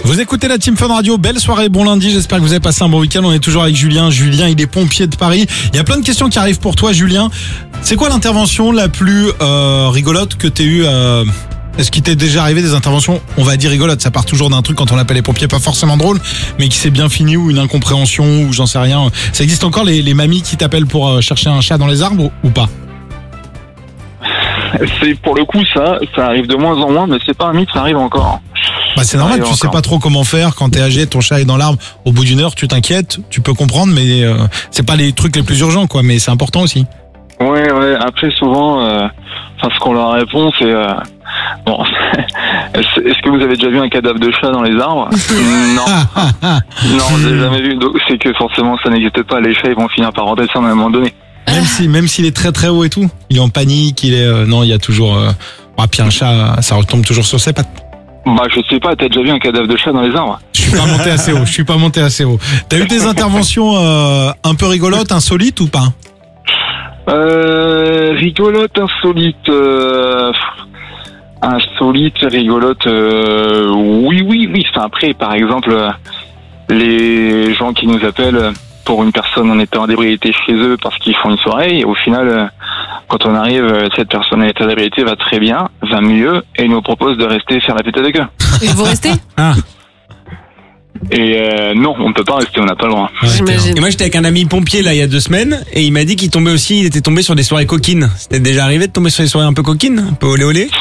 Vous écoutez la Team Fun Radio, belle soirée, bon lundi, j'espère que vous avez passé un bon week-end. On est toujours avec Julien. Julien, il est pompier de Paris. Il y a plein de questions qui arrivent pour toi, Julien. C'est quoi l'intervention la plus rigolote que t'aies eue Est-ce qu'il t'est déjà arrivé des interventions, on va dire rigolotes, ça part toujours d'un truc quand on appelle les pompiers, pas forcément drôle, mais qui s'est bien fini, ou une incompréhension, ou j'en sais rien. Ça existe encore les mamies qui t'appellent pour chercher un chat dans les arbres ou pas? C'est pour le coup ça arrive de moins en moins, mais c'est pas un mythe, ça arrive encore. Bah c'est normal, tu sais pas trop comment faire quand t'es âgé, ton chat est dans l'arbre, au bout d'une heure tu t'inquiètes, tu peux comprendre, mais c'est pas les trucs les plus urgents quoi, mais c'est important aussi. Ouais, après souvent, ce qu'on leur répond c'est bon, est-ce que vous avez déjà vu un cadavre de chat dans les arbres? Non. Non, j'ai jamais vu, donc c'est que forcément ça n'existe pas, les chats ils vont finir par rentrer ça à un moment donné. Même s'il est très très haut et tout, il est en panique, non, il y a toujours puis un chat, ça retombe toujours sur ses pattes. Bah je sais pas, t'as déjà vu un cadavre de chat dans les arbres? Je suis pas monté assez haut. T'as eu des interventions un peu rigolotes, insolites ou pas? Rigolote, insolite, rigolote, oui. Enfin, après, par exemple, les gens qui nous appellent pour une personne en état d'ébriété chez eux parce qu'ils font une soirée, et au final, quand on arrive, cette personne en état d'ébriété va très bien, va mieux, et nous propose de rester faire la fête avec eux. Et vous restez? Et non, on ne peut pas rester, on n'a pas le droit. J'imagine. Et moi j'étais avec un ami pompier là il y a 2 semaines et il m'a dit il était tombé sur des soirées coquines. C'était déjà arrivé de tomber sur des soirées un peu coquines, un peu olé olé?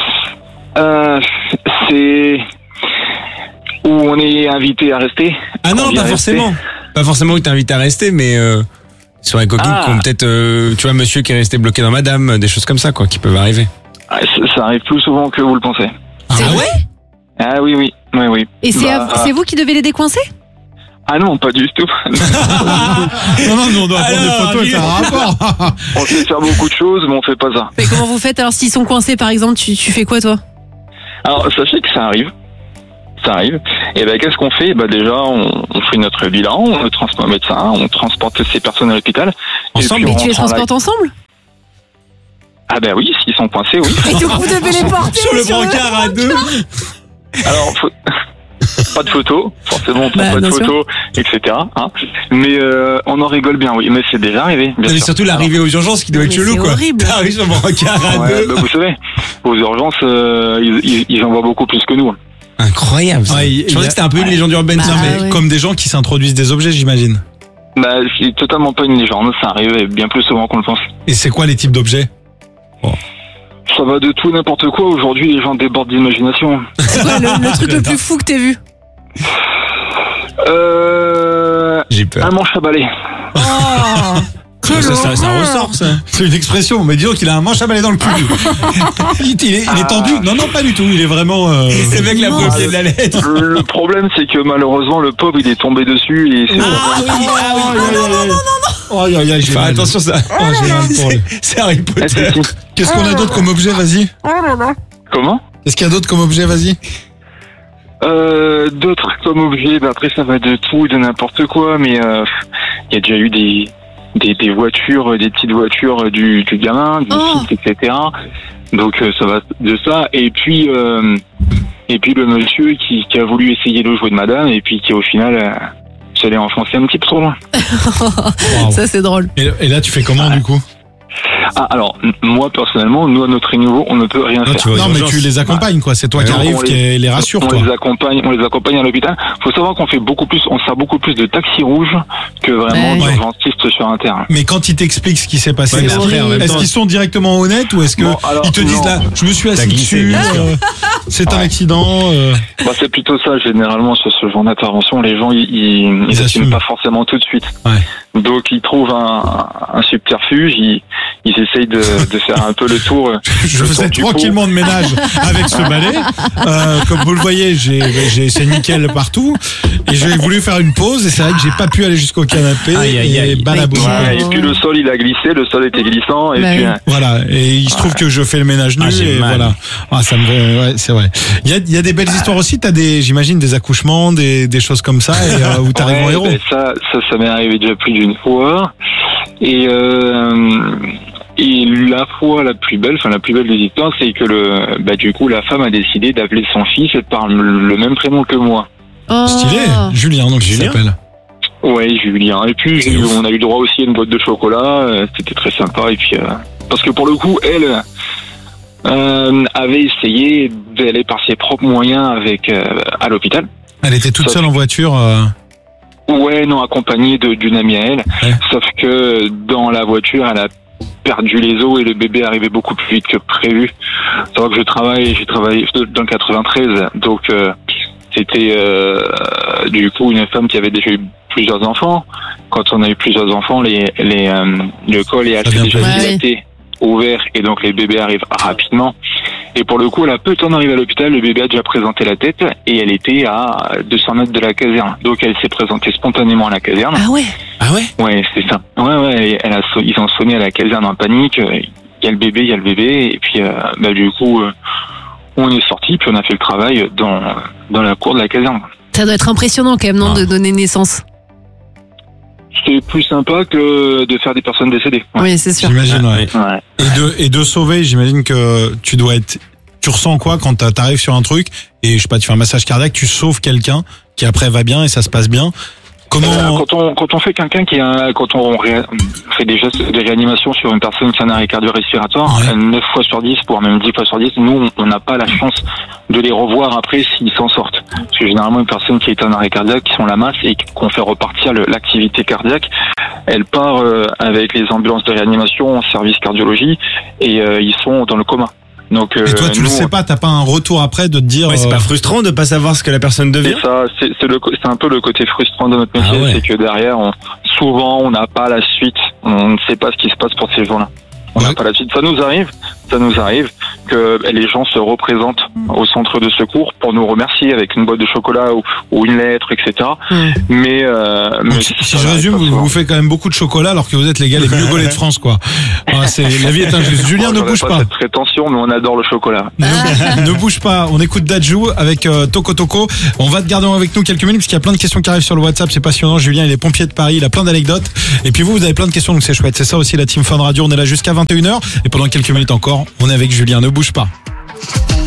C'est où on est invité à rester. Ah non, pas forcément. Pas forcément où t'es invité à rester, mais soirées coquines qui ont peut-être, tu vois, monsieur qui est resté bloqué dans madame, des choses comme ça quoi, qui peuvent arriver. Ça arrive plus souvent que vous le pensez. C'est vrai? Ah oui. Et c'est vous qui devez les décoincer? Ah non, pas du tout. Non, on doit prendre des photos et faire un rapport. On sait faire beaucoup de choses, mais on fait pas ça. Mais comment vous faites alors s'ils sont coincés par exemple, tu fais quoi toi? Alors sachez que ça arrive. Et ben qu'est-ce qu'on fait? Déjà on fait notre bilan, on le transmet au médecin, on transporte ces personnes à l'hôpital. Ensemble? Mais tu les transportes ensemble? Ah ben oui, s'ils sont coincés, oui. Et donc vous devez les porter sur le brancard à 2. Alors pas de photos, forcément on prend pas de photos, etc. Mais on en rigole bien, oui. Mais c'est déjà arrivé. Bien sûr. Surtout l'arrivée aux urgences qui doit être chelou quoi. Horrible. T'arrives sur le brancard à 2. Vous savez, aux urgences, ils en voient beaucoup plus que nous. Incroyable. Je pensais que c'était un peu une légende urbaine. Comme des gens qui s'introduisent des objets, j'imagine. C'est totalement pas une légende, ça arrive bien plus souvent qu'on le pense. Et c'est quoi les types d'objets? Ça va de tout n'importe quoi. Aujourd'hui, les gens débordent d'imagination. C'est quoi le truc le plus fou que t'aies vu? J'ai peur. Un manche à balai. Ça ressort ça. C'est une expression, mais disons qu'il a un manche à balai dans le cul. il est tendu? Non, pas du tout. Il est vraiment. C'est le mec la au pied de la lettre. Le problème, c'est que malheureusement, le pauvre, il est tombé dessus et c'est. Non. J'ai Faire attention ça. J'ai mal pour lui. C'est Harry Potter. Qu'est-ce qu'on a d'autre comme objet? Vas-y. Comment? Qu'est-ce qu'il y a d'autre comme objet? Vas-y. D'autres comme objet, après ça va de tout, de n'importe quoi, mais il y a déjà eu des voitures, des petites voitures du gamin, du fils, etc. Donc ça va de ça. Et puis le monsieur qui a voulu essayer de jouer de madame et puis qui au final s'allait enfoncer un petit peu trop loin. Wow. Ça c'est drôle. Et là tu fais comment du coup? Alors moi personnellement, nous à notre niveau, on ne peut rien faire. Non mais tu les accompagnes quoi, c'est toi qui arrives, qui les rassure quoi. On les accompagne à l'hôpital. Faut savoir qu'on fait beaucoup plus de taxis rouges que vraiment d'urgentistes sur un terrain. Mais quand ils t'expliquent ce qui s'est passé, est-ce qu'ils sont directement honnêtes ou est-ce que ils te disent là, je me suis assis dessus, c'est un accident? C'est plutôt ça généralement sur ce genre d'intervention. Les gens ils assument pas forcément tout de suite. Donc ils trouvent un subterfuge, ils essayent de faire un peu le tour. Je faisais tranquillement de ménage avec ce balai. Comme vous le voyez, c'est nickel partout. Et j'ai voulu faire une pause et c'est vrai que j'ai pas pu aller jusqu'au canapé. Et balabou. Et puis le sol il a glissé, le sol était glissant. Et puis voilà. Et il se trouve que je fais le ménage nu et voilà. Ça me c'est vrai. Il y a des belles histoires aussi. T'as j'imagine des accouchements, des choses comme ça et où t'arrives en héros. Ça m'est arrivé déjà plus d'une fois. Et la fois la plus belle des histoires, c'est que du coup la femme a décidé d'appeler son fils par le même prénom que moi. Oh. Stylé, Julien, donc il Julien. s'appelle. Ouais, Julien. Et puis, C'est ouf. on a eu droit aussi à une boîte de chocolat. C'était très sympa. Et puis, parce que pour le coup, elle avait essayé d'aller par ses propres moyens à l'hôpital. Elle était toute Ça seule en voiture. Ouais, non, accompagnée d'une amie à elle. Ouais. Sauf que dans la voiture, elle a perdu les os et le bébé arrivait beaucoup plus vite que prévu. C'est vrai que j'ai travaillé dans le 93, donc c'était du coup une femme qui avait déjà eu plusieurs enfants. Quand on a eu plusieurs enfants, le col est assez vient déjà plus vite. dilaté, ouvert, et donc les bébés arrivent rapidement. Et pour le coup, elle a peu de temps d'arriver à l'hôpital, le bébé a déjà présenté la tête et elle était à 200 mètres de la caserne. Donc elle s'est présentée spontanément à la caserne. Ah ouais. Ah ouais? Ouais, c'est ça. Ouais, ils ont sonné à la caserne en panique. Il y a le bébé, et puis du coup, on est sorti, puis on a fait le travail dans la cour de la caserne. Ça doit être impressionnant quand même, non, Ah. de donner naissance. C'est plus sympa que de faire des personnes décédées. Ouais. Oui, c'est sûr. J'imagine, ouais. Ouais. Et de sauver, j'imagine que tu ressens quoi quand t'arrives sur un truc et je sais pas, tu fais un massage cardiaque, tu sauves quelqu'un qui après va bien et ça se passe bien. Comment Quand on fait quelqu'un quand on fait des gestes de réanimation sur une personne qui a un arrêt cardio-respiratoire, Ouais. 9 fois sur 10, voire même 10 fois sur 10, nous, on n'a pas la chance de les revoir après s'ils s'en sortent. Parce que généralement, une personne qui est en arrêt cardiaque, qui sont la masse et qu'on fait repartir l'activité cardiaque, elle part avec les ambulances de réanimation en service cardiologie et ils sont dans le coma. Donc, et toi tu le nous, sais pas, t'as pas un retour après de te dire Ouais, c'est pas frustrant de pas savoir ce que la personne devient? C'est ça, c'est un peu le côté frustrant de notre métier, Ah ouais. c'est que derrière, souvent, on n'a pas la suite, on ne sait pas ce qui se passe pour ces gens-là. On n'a Ouais. pas la suite. Ça nous arrive que les gens se représentent au centre de secours pour nous remercier avec une boîte de chocolat ou une lettre, etc. Mais Donc, si je résume, vous faites quand même beaucoup de chocolat alors que vous êtes les gars les mieux gaulés de France, quoi. Ah, la vie est injuste. Julien, ne bouge pas. cette prétention, mais on adore le chocolat. Ne bouge pas. On écoute Dadju avec Toko Toko. On va te garder avec nous quelques minutes parce qu'il y a plein de questions qui arrivent sur le WhatsApp. C'est passionnant. Julien, il est pompier de Paris. Il a plein d'anecdotes. Et puis vous avez plein de questions, donc c'est chouette. C'est ça aussi la Team Fun Radio. On est là jusqu'à 21h. Et pendant quelques minutes encore, on est avec Julien. Ne bouge pas.